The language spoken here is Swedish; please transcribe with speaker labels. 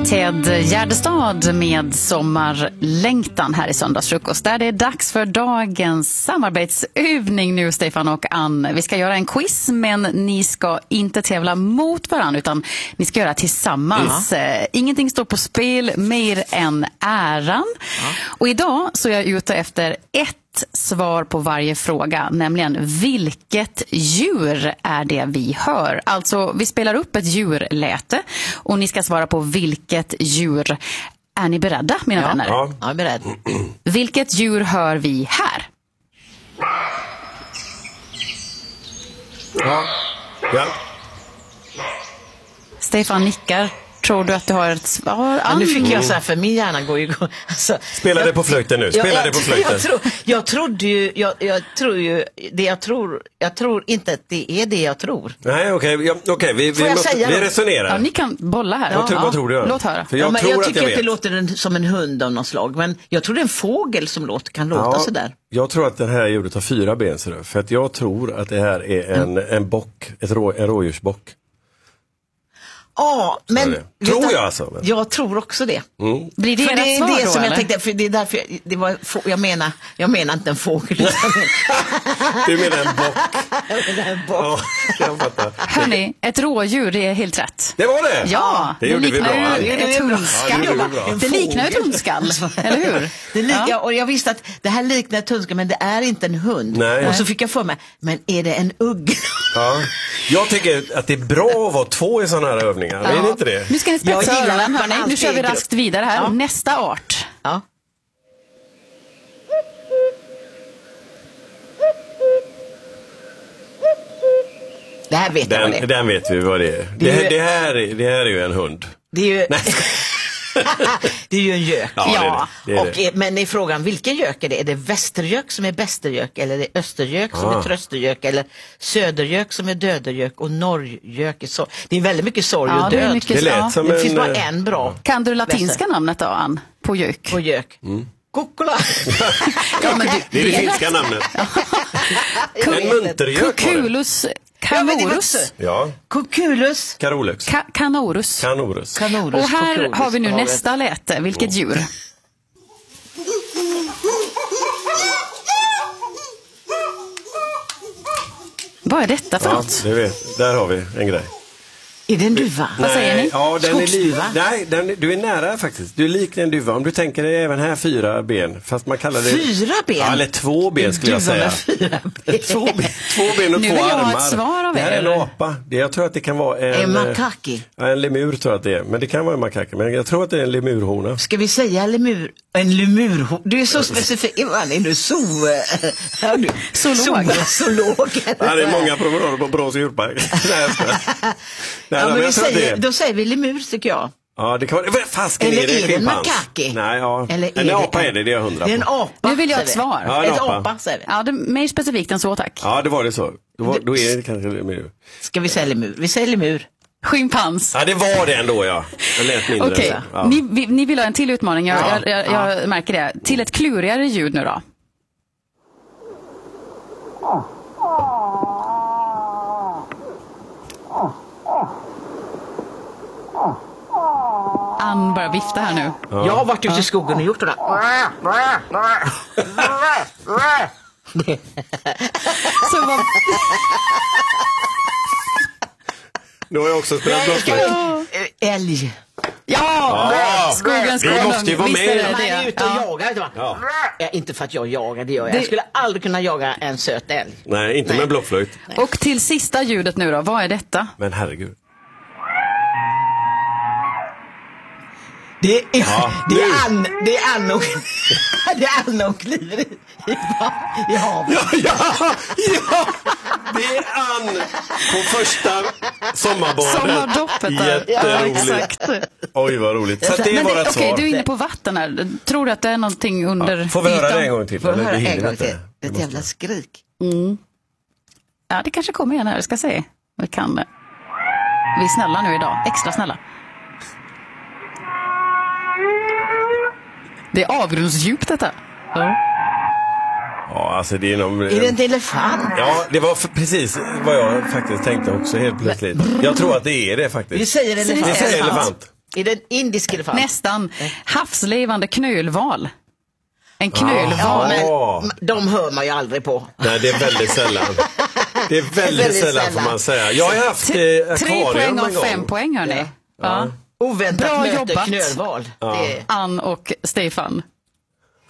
Speaker 1: Ted Gärdestad med sommarlängtan här i Söndagsfrukost. Där det är dags för dagens samarbetsövning nu, Stefan och Ann. Vi ska göra en quiz, men ni ska inte tävla mot varandra utan ni ska göra tillsammans. Ingenting står på spel mer än äran. Och idag så är jag ute efter ett svar på varje fråga, nämligen vilket djur är det vi hör? Alltså, vi spelar upp ett djurläte och ni ska svara på vilket djur. Är ni beredda, mina vänner?
Speaker 2: Ja, jag är beredd.
Speaker 1: Vilket djur hör vi här?
Speaker 2: Ja.
Speaker 1: Stefan nickar. Tror du att du har ett svar?
Speaker 3: Ja, nu fick jag så här, för min hjärna går ju... Alltså,
Speaker 2: Spela det på flöjten nu. Spela det på flöjten.
Speaker 3: Jag tror inte att det är det jag tror.
Speaker 2: Nej, okej. Vi resonerar.
Speaker 1: Ja, ni kan bolla här.
Speaker 2: Vad tror du?
Speaker 1: Låt höra.
Speaker 2: För
Speaker 3: jag
Speaker 2: tror
Speaker 3: tycker att det
Speaker 2: vet.
Speaker 3: låter som en hund av något slag. Men jag tror det är en fågel som kan låta sådär.
Speaker 2: Jag tror att det här djuret har 4 ben. För att jag tror att det här är en bock. En rådjursbock.
Speaker 3: Ja, men...
Speaker 2: Tror jag alltså. Men.
Speaker 3: Jag tror också det.
Speaker 1: Blir det
Speaker 3: för det är
Speaker 1: svar
Speaker 3: det
Speaker 1: då,
Speaker 3: som
Speaker 1: eller?
Speaker 3: jag tänkte, för det är därför jag menar inte en fågel.
Speaker 2: Du menar en bock?
Speaker 3: Ja,
Speaker 2: jag fattar.
Speaker 1: Hörrni, ett rådjur, det är helt rätt.
Speaker 2: Det var det?
Speaker 1: Ja,
Speaker 2: det gjorde vi bra.
Speaker 1: Ett hundskall. Det liknar ett hundskall, eller hur?
Speaker 3: Och jag visste att det här liknar ett hundskall, men det är inte en hund.
Speaker 2: Nej.
Speaker 3: Och så fick jag för mig, men är det en ugg?
Speaker 2: Ja. Jag tycker att det är bra att vara 2 i sådana här övningar. Är det inte det?
Speaker 1: Nu ska ni spetsa öronen, hörni. Nu kör vi raskt vidare här.
Speaker 3: Ja.
Speaker 1: Nästa art.
Speaker 3: Ja. Det här vet jag vad det är.
Speaker 2: Den vet vi vad det är. Det här är ju en hund.
Speaker 3: Det är ju... det är ju en gök.
Speaker 2: Ja. Det.
Speaker 3: Men i frågan, vilken gök är det? Är det västergök som är bästergök? Eller är det östergök som är tröstergök? Eller södergök som är dödergök? Och norrgök är så. Det är väldigt mycket sorg och död. Det finns bara en bra.
Speaker 1: Kan du latinska namnet då, Ann? På gök?
Speaker 3: På gök. Kukula.
Speaker 2: Det är det finska namnet. En muntergök.
Speaker 1: Cuculus canorus.
Speaker 2: Ja.
Speaker 3: Cuculus.
Speaker 2: Carolux.
Speaker 1: Canorus. Och här har vi nu nästa läte. Vilket djur? Vad är detta för något?
Speaker 2: Det vet. Där har vi en grej.
Speaker 3: Är det en duva?
Speaker 1: Vad säger ni?
Speaker 2: Ja,
Speaker 3: Skogsduva?
Speaker 2: Du är nära faktiskt. Du är lik en duva. Om du tänker dig även här 4 ben. Fast man kallar det...
Speaker 3: 4 ben?
Speaker 2: Ja, eller 2 ben skulle jag säga.
Speaker 3: 4 ben.
Speaker 2: 2 ben och 2 armar.
Speaker 1: Nu vill jag ha ett svar av er.
Speaker 2: Det här är en apa. Jag tror att det kan vara en
Speaker 3: makaki.
Speaker 2: En lemur tror jag att det är. Men det kan vara en makaki. Men jag tror att det är en lemurhona.
Speaker 3: Ska vi säga lemur? En lemurhona? Du är så specifik. Är du zoolog?
Speaker 2: Ja, det är många promenader på Brås djurpark.
Speaker 3: Då säger vi lemur, tycker jag.
Speaker 2: Ja, det kan vara...
Speaker 3: Eller är det en makaki?
Speaker 2: Nej, ja.
Speaker 3: Eller
Speaker 2: en apa är det är jag 100 på.
Speaker 3: Det är en apa.
Speaker 1: Nu vill jag ett svar.
Speaker 2: Ja,
Speaker 3: ett apa, säger vi.
Speaker 1: Ja, det är mer specifikt än så, tack.
Speaker 2: Ja, det var det så. Då är det kanske lemur.
Speaker 3: Ska vi säga lemur? Vi säger lemur.
Speaker 1: Schimpans.
Speaker 2: Ja, det var det ändå, ja. Jag lät mindre.
Speaker 1: Okej,
Speaker 2: Ja.
Speaker 1: ni vill ha en till utmaning. Jag märker det. Till ett klurigare ljud nu då. Ann bara vifta här nu.
Speaker 3: Jag har varit ute i skogen och gjort det där.
Speaker 1: Så vad...
Speaker 2: Nu har jag också spelat blockflöjt.
Speaker 3: Älg.
Speaker 1: Ja! Skogens konung.
Speaker 2: Vi måste ju vara med.
Speaker 3: Man är ute och jagar.
Speaker 2: Ja.
Speaker 3: Inte för att jag jagar, det gör jag. Jag skulle aldrig kunna jaga en söt älg.
Speaker 2: Nej, inte med blockflöjt.
Speaker 1: Och till sista ljudet nu då, vad är detta?
Speaker 2: Men herregud.
Speaker 3: Det är Anna och kliver i havet.
Speaker 2: Ja, det är Ann på första
Speaker 1: Sommardoppet där.
Speaker 2: Jätteroligt. Oj, vad roligt. Så det är bara ett svar.
Speaker 1: Okej, du är inne på vatten här. Tror du att det är någonting under
Speaker 2: får vi höra det en gång till?
Speaker 3: Får vi höra en gång till? Ett jävla skrik.
Speaker 1: Ja, det kanske kommer igen här. Vi ska se. Vi kan... Vi är snälla nu idag. Extra snälla. Det är avgrundsdjupt detta.
Speaker 2: Ja, alltså det är någon...
Speaker 3: Är det en elefant?
Speaker 2: Ja, det var precis vad jag faktiskt tänkte också helt plötsligt. Jag tror att det är det faktiskt.
Speaker 3: Vi säger elefant.
Speaker 2: Vi säger elefant.
Speaker 3: Är det en indisk elefant?
Speaker 1: Nästan. Havslevande knölval. En knölval.
Speaker 3: Ja, men de hör man ju aldrig på.
Speaker 2: Nej, det är väldigt sällan. Det är väldigt sällan får man säga. Jag har haft
Speaker 1: 3 poäng och 5 poäng hörni.
Speaker 3: Oväntat
Speaker 1: bra
Speaker 3: möte
Speaker 1: jobbat.
Speaker 3: knölval.
Speaker 1: Ann och Stefan.